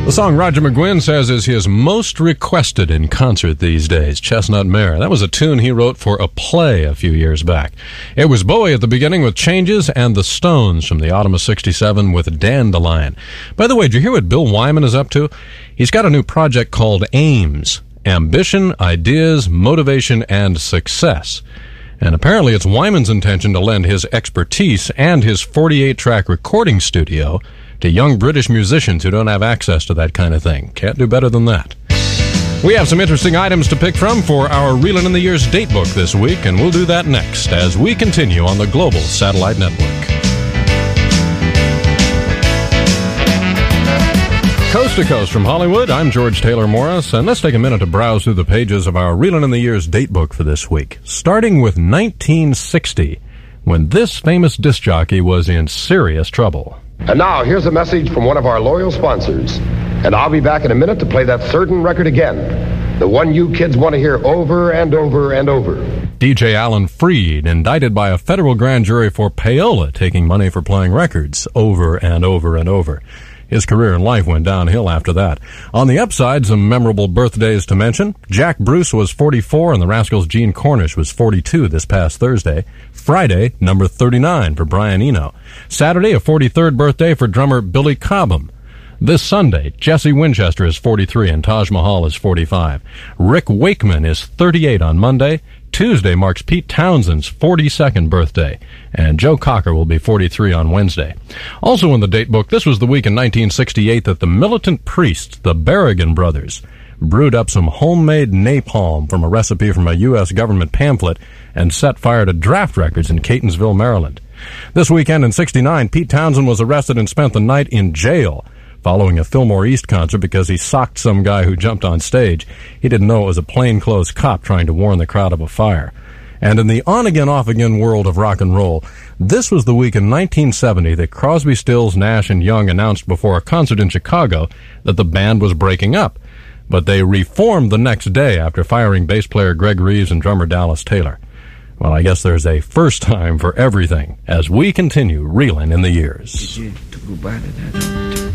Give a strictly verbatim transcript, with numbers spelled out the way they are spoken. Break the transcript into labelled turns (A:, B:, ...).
A: The song Roger McGuinn says is his most requested in concert these days, Chestnut Mare. That was a tune he wrote for a play a few years back. It was Bowie at the beginning with Changes and the Stones from the autumn of sixty-seven with Dandelion. By the way, did you hear what Bill Wyman is up to? He's got a new project called AIMS, Ambition, Ideas, Motivation, and Success. And apparently it's Wyman's intention to lend his expertise and his forty-eight track recording studio to young British musicians who don't have access to that kind of thing. Can't do better than that. We have some interesting items to pick from for our Reelin' in the Years datebook this week, and we'll do that next as we continue on the Global Satellite Network. Coast to coast from Hollywood, I'm George Taylor Morris, and let's take a minute to browse through the pages of our Reelin' in the Years datebook for this week, starting with nineteen sixty, when this famous disc jockey was in serious trouble.
B: And now, here's a message from one of our loyal sponsors. And I'll be back in a minute to play that certain record again. The one you kids want to hear over and over and over.
A: D J Alan Freed, indicted by a federal grand jury for payola, taking money for playing records over and over and over. His career in life went downhill after that. On the upside, some memorable birthdays to mention. Jack Bruce was forty-four, and the Rascals' Gene Cornish was forty-two this past Thursday. Friday, number thirty-nine for Brian Eno. Saturday, a forty-third birthday for drummer Billy Cobham. This Sunday, Jesse Winchester is forty-three, and Taj Mahal is forty-five. Rick Wakeman is thirty-eight on Monday. Tuesday marks Pete Townshend's forty-second birthday, and Joe Cocker will be forty-three on Wednesday. Also in the date book, this was the week in nineteen sixty-eight that the militant priests, the Berrigan brothers, brewed up some homemade napalm from a recipe from a U S government pamphlet and set fire to draft records in Catonsville, Maryland. This weekend in sixty-nine, Pete Townshend was arrested and spent the night in jail following a Fillmore East concert because he socked some guy who jumped on stage. He didn't know it was a plainclothes cop trying to warn the crowd of a fire. And in the on-again, off-again world of rock and roll, this was the week in nineteen seventy that Crosby, Stills, Nash, and Young announced before a concert in Chicago that the band was breaking up. But they reformed the next day after firing bass player Greg Reeves and drummer Dallas Taylor. Well, I guess there's a first time for everything as we continue reeling in the years.
C: Did you to go by to that?